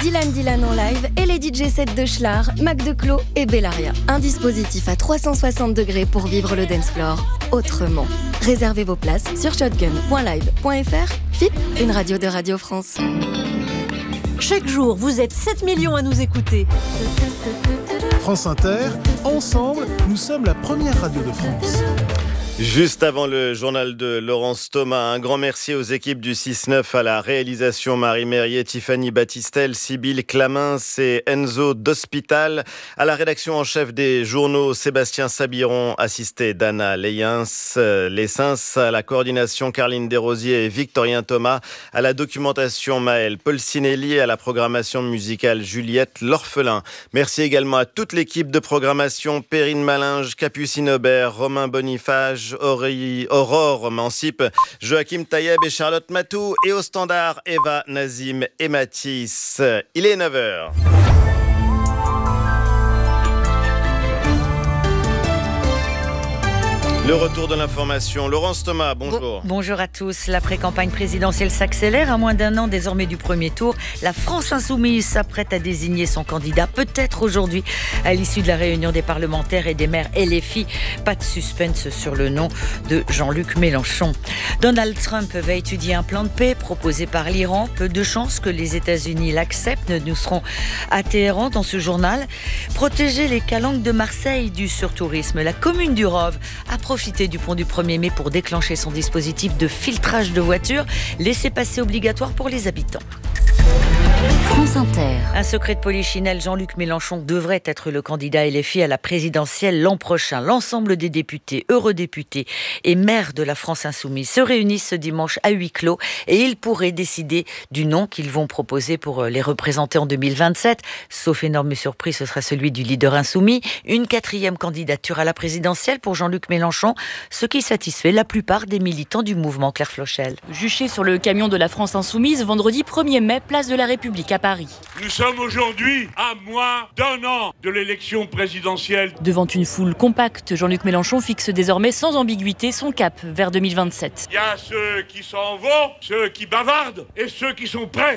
Dylan en live et les DJ sets de Schlar, Mac Declos et Bellaria. Un dispositif à 360 degrés pour vivre le dance floor autrement. Réservez vos places sur shotgun.live.fr. FIP, une radio de Radio France. Chaque jour, vous êtes 7 millions à nous écouter. France Inter, ensemble, nous sommes la première radio de France. Juste avant le journal de Laurence Thomas, un grand merci aux équipes du 6-9, à la réalisation Marie Merrier, Tiffany Battistel, Sybille Clamins et Enzo d'Hospital, à la rédaction en chef des journaux Sébastien Sabiron, assisté d'Anna Lessens, à la coordination Caroline Desrosiers et Victorien Thomas, à la documentation Maëlle Polsinelli, à la programmation musicale Juliette L'Orphelin. Merci également à toute l'équipe de programmation, Perrine Malinge, Capucine Aubert, Romain Boniface, Aurore Mancip, Joachim Taïeb et Charlotte Matou, et au standard Eva, Nazim et Mathis. Il est 9h. Le retour de l'information. Laurence Thomas, bonjour. Bonjour à tous. La pré-campagne présidentielle s'accélère. À moins d'un an désormais du premier tour, la France Insoumise s'apprête à désigner son candidat, peut-être aujourd'hui, à l'issue de la réunion des parlementaires et des maires LFI. Pas de suspense sur le nom de Jean-Luc Mélenchon. Donald Trump va étudier un plan de paix proposé par l'Iran. Peu de chances que les États-Unis l'acceptent. Nous serons à Téhéran dans ce journal. Protéger les calanques de Marseille du surtourisme. La commune du Rove a profiter du pont du 1er mai pour déclencher son dispositif de filtrage de voitures, laissez-passer obligatoire pour les habitants. France Inter. Un secret de polichinelle, Jean-Luc Mélenchon devrait être le candidat LFI à la présidentielle l'an prochain. L'ensemble des députés, eurodéputés et maires de la France Insoumise se réunissent ce dimanche à huis clos et ils pourraient décider du nom qu'ils vont proposer pour les représenter en 2027. Sauf énorme surprise, ce sera celui du leader insoumis. Une 4e candidature à la présidentielle pour Jean-Luc Mélenchon, ce qui satisfait la plupart des militants du mouvement. Claire Flochel. Juché sur le camion de la France Insoumise, vendredi 1er mai, place de la République à Paris. Nous sommes aujourd'hui à moins d'un an de l'élection présidentielle. Devant une foule compacte, Jean-Luc Mélenchon fixe désormais sans ambiguïté son cap vers 2027. Il y a ceux qui s'en vont, ceux qui bavardent et ceux qui sont prêts